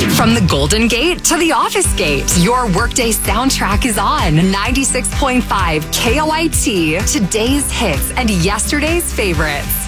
From the Golden Gate to the Office Gate, your workday soundtrack is on 96.5 KOIT, today's hits and yesterday's favorites.